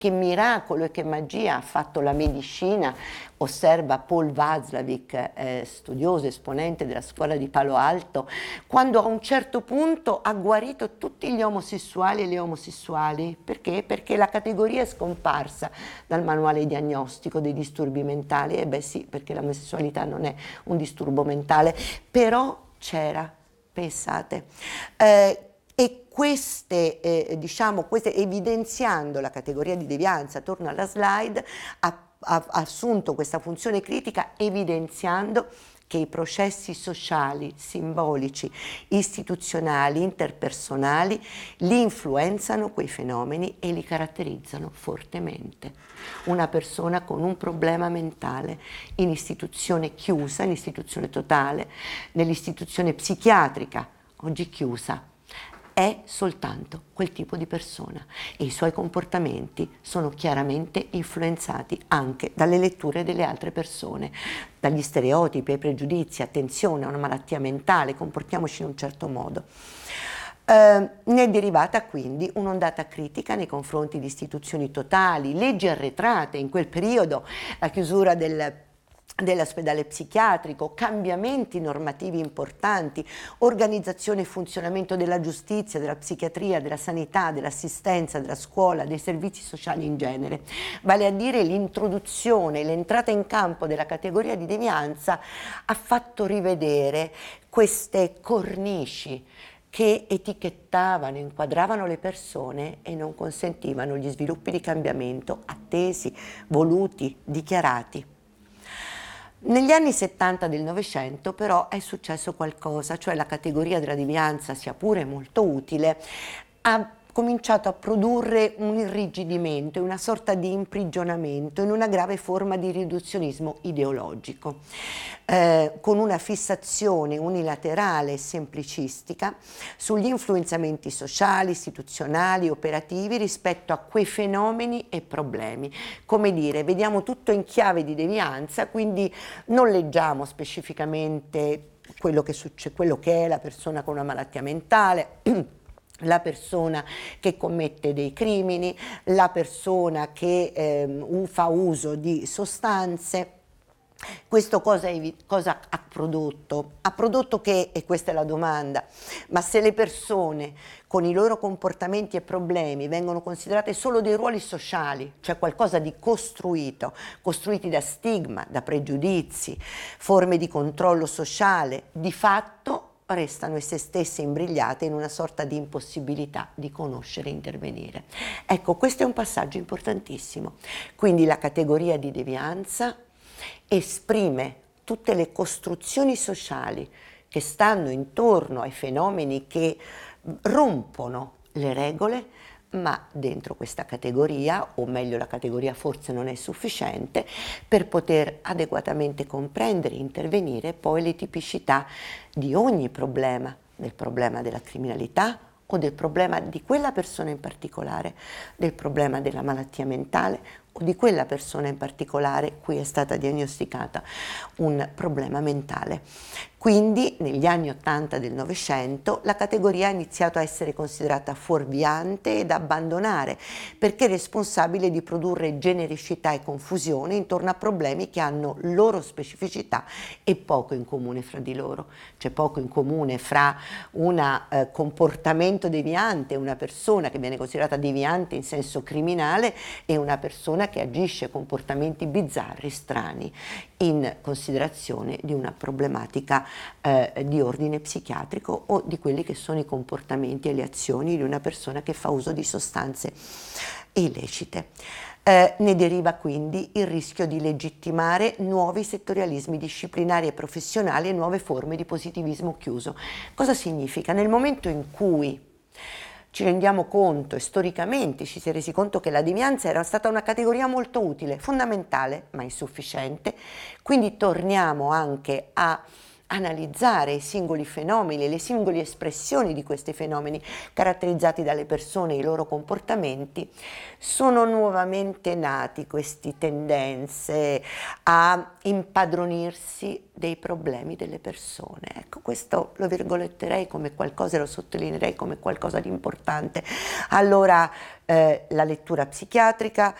che miracolo e che magia ha fatto la medicina, osserva Paul Watzlawick, studioso, esponente della scuola di Palo Alto, quando a un certo punto ha guarito tutti gli omosessuali e le omosessuali. Perché? Perché la categoria è scomparsa dal manuale diagnostico dei disturbi mentali. E beh sì, perché l'omosessualità non è un disturbo mentale, però c'era, pensate. E queste, evidenziando la categoria di devianza, torno alla slide, ha assunto questa funzione critica evidenziando che i processi sociali, simbolici, istituzionali, interpersonali li influenzano quei fenomeni e li caratterizzano fortemente. Una persona con un problema mentale in istituzione chiusa, in istituzione totale, nell'istituzione psichiatrica, oggi chiusa, è soltanto quel tipo di persona e i suoi comportamenti sono chiaramente influenzati anche dalle letture delle altre persone, dagli stereotipi, ai pregiudizi. Attenzione, è una malattia mentale, comportiamoci in un certo modo. Ne è derivata quindi un'ondata critica nei confronti di istituzioni totali, leggi arretrate in quel periodo, la chiusura dell'ospedale psichiatrico, cambiamenti normativi importanti, organizzazione e funzionamento della giustizia, della psichiatria, della sanità, dell'assistenza, della scuola, dei servizi sociali in genere. Vale a dire l'introduzione, l'entrata in campo della categoria di devianza ha fatto rivedere queste cornici che etichettavano, inquadravano le persone e non consentivano gli sviluppi di cambiamento attesi, voluti, dichiarati. Negli anni 70 del Novecento però è successo qualcosa, cioè la categoria della devianza, sia pure molto utile, ha cominciato a produrre un irrigidimento, una sorta di imprigionamento in una grave forma di riduzionismo ideologico, con una fissazione unilaterale e semplicistica sugli influenzamenti sociali, istituzionali, operativi rispetto a quei fenomeni e problemi. Come dire, vediamo tutto in chiave di devianza, quindi non leggiamo specificamente quello che è la persona con una malattia mentale, la persona che commette dei crimini, la persona che fa uso di sostanze. Questo cosa ha prodotto? Ha prodotto che, e questa è la domanda, ma se le persone con i loro comportamenti e problemi vengono considerate solo dei ruoli sociali, cioè qualcosa di costruito, costruiti da stigma, da pregiudizi, forme di controllo sociale, di fatto restano esse stesse imbrigliate in una sorta di impossibilità di conoscere e intervenire. Ecco, questo è un passaggio importantissimo. Quindi la categoria di devianza esprime tutte le costruzioni sociali che stanno intorno ai fenomeni che rompono le regole, ma dentro questa categoria, o meglio la categoria forse non è sufficiente, per poter adeguatamente comprendere e intervenire poi le tipicità di ogni problema, del problema della criminalità o del problema di quella persona in particolare, del problema della malattia mentale o di quella persona in particolare cui è stata diagnosticata un problema mentale. Quindi negli anni 80 del Novecento la categoria ha iniziato a essere considerata fuorviante ed abbandonare, perché responsabile di produrre genericità e confusione intorno a problemi che hanno loro specificità e poco in comune fra di loro. C'è poco in comune fra un comportamento deviante, una persona che viene considerata deviante in senso criminale, e una persona che agisce comportamenti bizzarri, strani, in considerazione di una problematica di ordine psichiatrico o di quelli che sono i comportamenti e le azioni di una persona che fa uso di sostanze illecite. Ne deriva quindi il rischio di legittimare nuovi settorialismi disciplinari e professionali e nuove forme di positivismo chiuso. Cosa significa? Nel momento in cui ci rendiamo conto, e storicamente ci si è resi conto, che la devianza era stata una categoria molto utile, fondamentale, ma insufficiente, quindi torniamo anche a analizzare i singoli fenomeni, le singole espressioni di questi fenomeni caratterizzati dalle persone e i loro comportamenti, sono nuovamente nati queste tendenze a impadronirsi dei problemi delle persone. Ecco, questo lo virgoletterei come qualcosa, lo sottolineerei come qualcosa di importante. Allora, la lettura psichiatrica,